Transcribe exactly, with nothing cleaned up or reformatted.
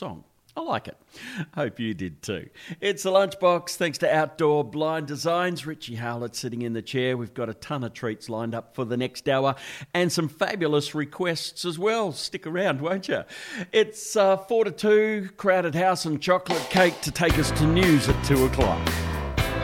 song. I like it. Hope you did too. It's the Lunchbox, thanks to Outdoor Blind Designs. Richie Howlett sitting in the chair. We've got a ton of treats lined up for the next hour and some fabulous requests as well. Stick around, won't you? It's uh, four to two, Crowded House and chocolate cake to take us to news at two o'clock.